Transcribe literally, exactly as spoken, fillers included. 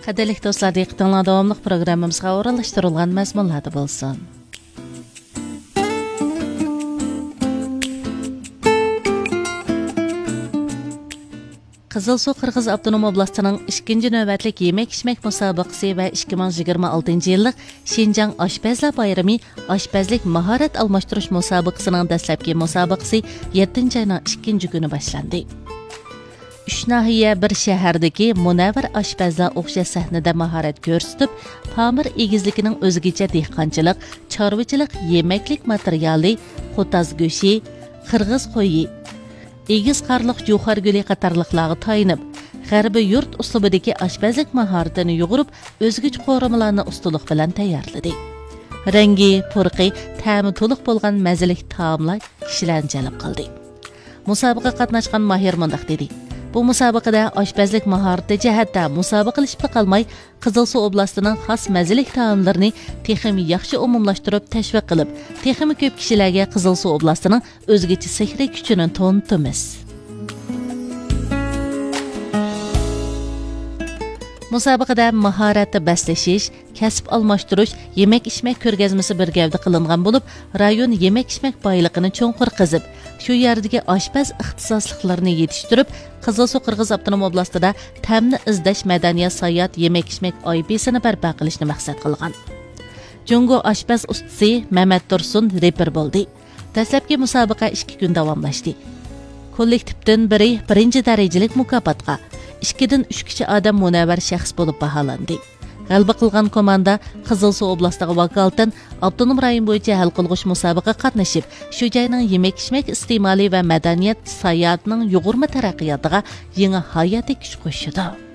Qadirlik do'stlar, diqqətinizə davamlıq proqramımızға oralışdırılğan məzmunlarda bolsun. Qızılsu Qırğız Avtonom Oblastining ikkinchi navbatlik yemək-içmək musobaqasi va ikki ming yigirma oltinchi yillik Şinjan Oshpazlar bayrami oshpazlik mahorat almashtirish musobaqasining dastlabki musobaqasi yettinchi oyning ikkinchi kuni boshlandi. Uch nahiya bir shahardagi munavvar oshpazlar o'xshash sahnada mahorat ko'rsatib, Pamir egizligining o'zgacha dehqonchilik, chorvachilik, yemaklik materiali, qo'taz go'shi, qirg'iz qo'yi, egiz qarliq jo'xar guli qatorliqlarga tayinib, g'arbiy yurt uslubidagi oshpazlik mahoratini yug'urib, o'zgacha qo'rimalarni ustulik bilan tayyorladi. Rangi, purqi, ta'mi to'liq bo'lgan mazalik taomlar kishilarni jalb qildi. Musobaqa qatnashgan Mahir mundaq dedi: Bu musobaqada oshpazlik mahorati jihatda musobaqalashib qolmay, Qizilsuv oblastining xos mazalik taomlarini texnik yaxshi umumlashtirib tashviq qilib, texnik ko'p kishilarga Qizilsuv oblastining o'zgacha sehriy kuchini tanitamiz. Musobaqada mahoratni baslashish, kasb almashtirish, yemak-ichmak ko'rgazmasi bir gavda qilingan bo'lib, rayon yemak-ichmak boyligini cho'nqur qizib, shu yerdagi oshpaz ixtisosliklarini yetishtirib, Qizilsuv Qirg'iz Avtonom Oblastida ta'mni izlash madaniyat sayat yemak-ichmak oybesini barpo qilishni maqsad qilgan. Jungo oshpaz ustasi Mamat Tursun reper bo'ldi. Dastlabki musobaqa ikki kun davomlashdi. Kollektivdan biri birinchi darajalik mukofotga, ikkidan uch kishi odam munavvar shaxs bo'lib baholandi. G'alaba qilgan komanda Qizilsuv oblastiga vakolatan avtonom rayon bo'yicha hal qilg'uch musobaqa qatnashib, shu joyning yemak-ichmak iste'moli va madaniyat sayohatining yuqurma taraqqiyotiga yangi hayotiy kuch qo'shdi.